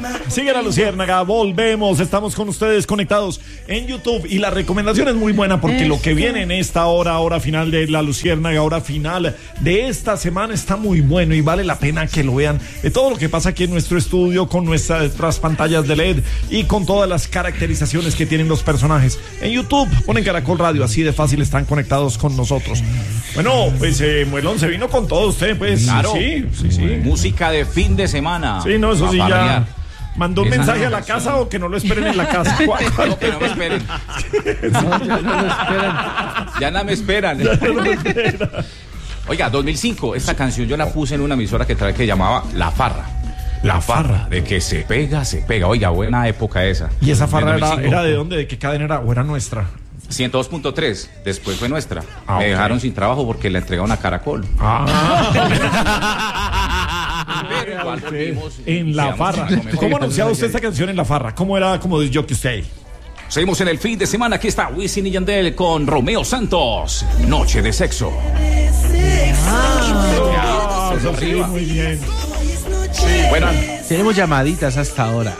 Sigue la Luciérnaga, volvemos, estamos con ustedes conectados en YouTube y la recomendación es muy buena porque lo que viene en esta hora final de la Luciérnaga, hora final de esta semana está muy bueno y vale la pena que lo vean, de todo lo que pasa aquí en nuestro estudio con nuestras pantallas de LED y con todas las caracterizaciones que tienen los personajes. En YouTube ponen Caracol Radio, así de fácil están conectados con nosotros. Bueno, pues Muelón se vino con todo usted, pues. Claro, sí. Música de fin de semana. Sí, no, eso sí ya. ¿Mandó un mensaje a la canción. casa o que no lo esperen en la casa? No, que no me esperen. Ya no me esperan. Oiga, 2005, esta canción yo la puse en una emisora que llamaba La Farra. La Farra, de que se pega. Oiga, buena época esa. ¿Y esa farra era de dónde? ¿De qué cadena era? ¿O era nuestra? 102.3, después fue nuestra. Me dejaron sin trabajo porque la entregaron a Caracol. Pero igual volvimos, en La Farra. ¿Cómo anunciaba usted esta canción en La Farra? ¿Cómo era como de Jockey Stay? Seguimos en el fin de semana. Aquí está Wisin y Yandel con Romeo Santos. Noche de sexo. Eso sí, muy bien. Sí, bueno. Tenemos llamaditas hasta ahora.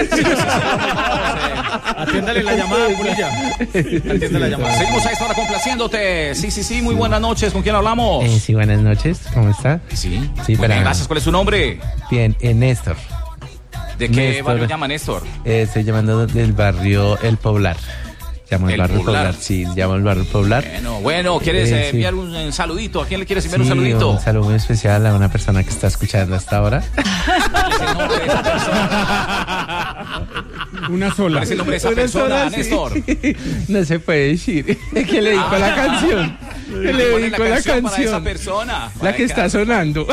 Atiéndale la llamada, Pulilla. Atiéndale la llamada. Seguimos a esta hora complaciéndote. Sí, muy buenas noches. ¿Con quién hablamos? Sí, buenas noches. ¿Cómo está? Sí, Muy bien, gracias. ¿Cuál es su nombre? Bien, Néstor. ¿De qué Néstor. barrio llama Néstor? Estoy llamando del barrio El Poblar. Llamo el barrio Poblar. Sí, llamo el barrio Poblar. Bueno, ¿quieres enviar un saludito? ¿A quién le quieres enviar un saludito? Un saludo muy especial a una persona que está escuchando hasta ahora. ¿Cuál es el nombre de esa persona? Una sola. ¿Cuál es el nombre de esa persona, Néstor? No se puede decir. Es que le dedico la canción. Le dedico la canción para esa persona. La que está sonando.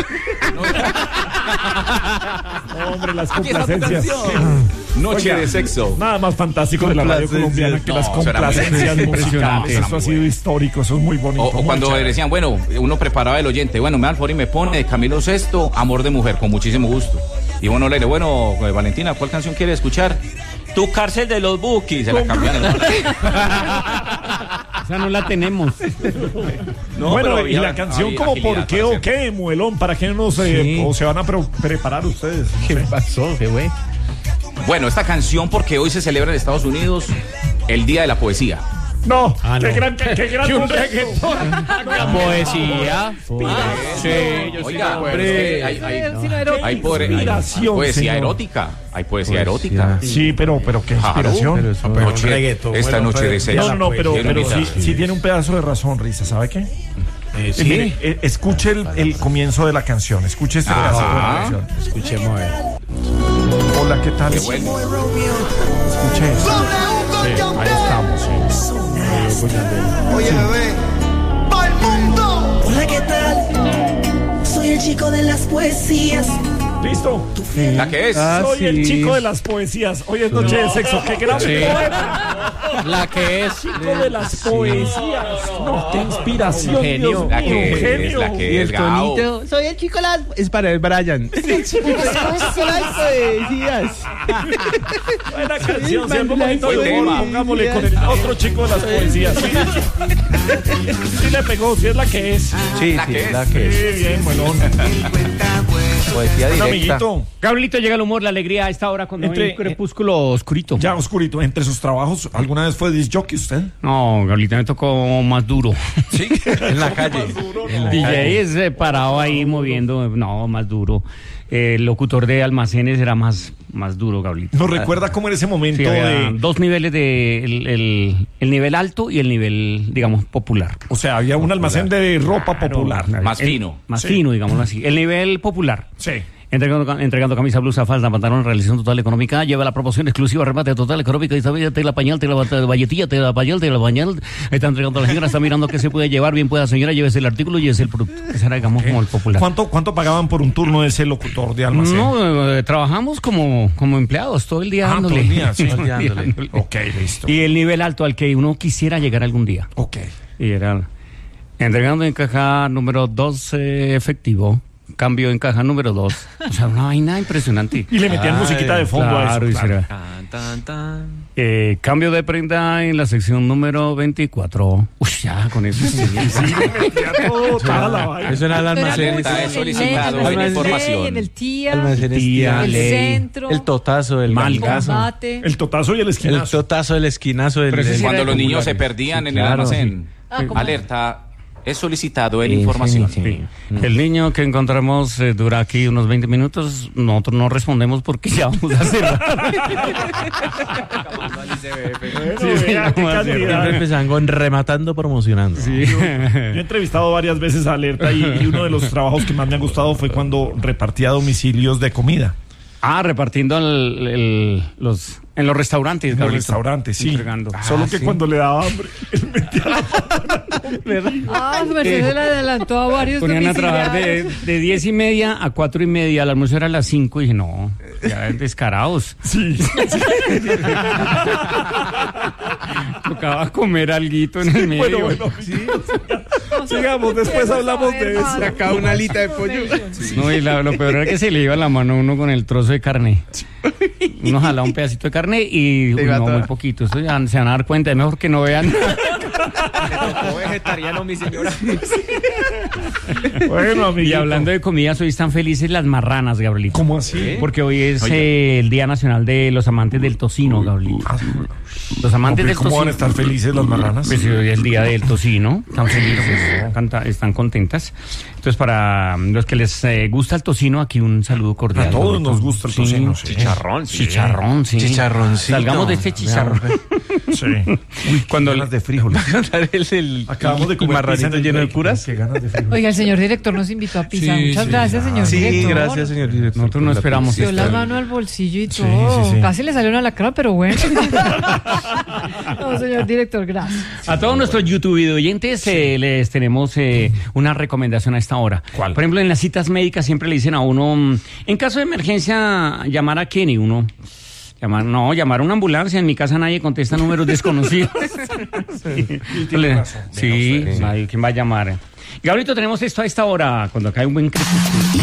Hombre, las Aquí está tu complacencias. canción. Noche de sexo. Nada más fantástico de la radio colombiana que las complacencias musicales. Eso ha sido histórico, eso es muy bonito. O cuando decían, bueno, uno preparaba el oyente, bueno, me da el favor y me pone de Camilo Sesto, Amor de Mujer, con muchísimo gusto. Y bueno, le digo, bueno, Valentina, ¿cuál canción quiere escuchar? Tu cárcel de los Bukis. Se la cambiaron. Esa no la tenemos. No, bueno, y la canción como ¿por qué o qué, Muelón? ¿Para qué no se van a preparar ustedes? ¿Qué pasó? ¿Qué güey? Bueno, esta canción porque hoy se celebra en Estados Unidos el Día de la Poesía. No, qué gran reggaetón. Poesía. Sí, yo oiga, hay poesía erótica. Hay poesía erótica. Sí, pero qué inspiración. Esta noche de sexo. No, pero sí tiene un pedazo de razón, Risa, ¿sabe qué? Sí. Mire, escuche el comienzo de la canción. Escuche este pedazo de la canción. Escuchemos a ver. Hola, ¿qué tal? Qué bueno. Escuche eso. Sí, ahí estamos. Oye, bebé, ¡pa'l mundo! Hola, ¿qué tal? Soy el chico de las poesías. ¿Listo? ¿La qué es? Soy el chico de las poesías. Hoy es noche de sexo. ¡Qué gran poeta! La que es. Chico de las poesías. No, qué inspiración. Genio. La que es, la que es, Gao. Soy el chico de las... Es para el Brian. El chico de las poesías. Buena canción. Si algo bonito Buen de humor, tema. pongámosle con el otro chico de las poesías. Sí le pegó, sí es la que es. Sí, La que es. la que es. Sí, bien, bueno. Poesía Un directa. amiguito. Gabrielito, llega el humor, la alegría a esta hora cuando hay un crepúsculo oscurito. Ya oscurito, entre sus trabajos, ¿alguna vez fue disc jockey usted? No, Gabrielito, me tocó más duro. Sí, En la calle. En la DJ calle. es parado ahí moviendo, no, más duro. El locutor de almacenes era más duro, Gabrielito. ¿Nos recuerda cómo en ese momento Sí, había de... dos niveles de el nivel alto y el nivel, digamos, popular. O sea, había un almacén de ropa popular. Más fino. Más Sí. fino, digámoslo así. El nivel popular. Sí. Entregando camisa, blusa, falda, pantalón, realización total económica, lleva la promoción exclusiva, remate total económica, te la pañal, te la valletilla, te la pañal, está entregando a la señora, está mirando qué se puede llevar, bien pueda señora, llévese el artículo, llévese el producto. Ese era, digamos, como el popular. ¿Cuánto pagaban por un turno de ese locutor de almacén? No, trabajamos como empleados todo el día dándole. todo el día, sí. Todo el día dándole. Ok, listo. Y el nivel alto al que uno quisiera llegar algún día. Ok. Y era entregando en caja número 2 efectivo. Cambio en caja número 2. O sea, una vaina impresionante. Y le metían musiquita de fondo claro, a eso. y Claro. será. Cambio de prenda en la sección número 24. Uy, ya, con eso. Eso era el almacén. Está solicitado en información. En el tía, Tía, el ley, centro, el totazo, el Malgazo. combate. El totazo y el El esquinazo. totazo, el esquinazo. Pero ese sí Cuando era los de niños se populares. perdían Sí, en el claro, almacén. ¿cómo? Alerta, es solicitado en información. Sí. El niño que encontramos dura aquí unos 20 minutos. Nosotros no respondemos porque ya vamos a cerrar. Vea, qué calidad. Siempre empezaban con rematando, promocionando. Yo he entrevistado varias veces a Alerta y uno de los trabajos que más me ha gustado fue cuando repartía domicilios de comida. Repartiendo en los restaurantes. En los Gabrielito. restaurantes, sí. Entregando. Solo que cuando le daba hambre, él metía la Su merced se le adelantó a varios Ponían a trabajar domiciliarios. de 10:30 a 4:30. El almuerzo era a las 5 y dije, no, ya descarados. Sí. Tocaba comer alguito en el medio. Bueno, sigamos, después hablamos de eso. Sacaba una alita de pollo. No, y lo peor era que se le iba la mano a uno con el trozo de carne. Uno jalaba un pedacito de carne y iba no, toda. muy poquito. Eso ya se van a dar cuenta, es mejor que no vean. vegetariano, mi señora. Bueno, amiguito. Y hablando de comidas, hoy están felices las marranas, Gabrielito. ¿Cómo así? Porque hoy es el Día Nacional de los Amantes del Tocino, Gabrielito. Los amantes del ¿Cómo van a tocino. estar felices las marranas? Pues hoy es el Día del Tocino, están felices, están contentas. Entonces, para los que les gusta el tocino, aquí un saludo cordial. A todos Gabrielito. nos gusta el tocino, sí. Chicharrón, Chicharrón, sí. Chicharroncito. Salgamos de este chicharrón. Sí. Cuando Ganas de frijol. Acabamos de comer pizza en marranito el lleno de break. curas. Qué ganas de frijol. Oiga, el señor director nos invitó a pizza. Sí, Muchas sí. gracias, señor Sí, director. gracias, señor director. Nosotros no esperamos Dio esto. la mano al bolsillo y todo. sí. Casi le salió una lacra, pero bueno. No, señor director, gracias. A todos nuestros YouTube oyentes les tenemos una recomendación a esta hora. ¿Cuál? Por ejemplo, en las citas médicas siempre le dicen a uno, en caso de emergencia, llamar a quién y uno... Llamar a una ambulancia. En mi casa nadie contesta números desconocidos. Sí, nadie, ¿quién va a llamar? Gabrielito, tenemos esto a esta hora, cuando acá hay un buen crepúsculo.